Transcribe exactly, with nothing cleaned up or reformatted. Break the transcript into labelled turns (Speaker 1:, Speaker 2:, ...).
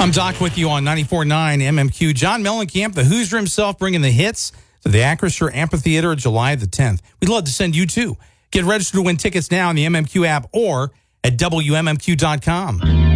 Speaker 1: I'm Doc with you on ninety-four point nine M M Q. John Mellencamp, the Hoosier himself, bringing the hits to the Acrisure Amphitheater July the tenth. We'd love to send you too. Get registered to win tickets now in the M M Q app or at W M M Q dot com.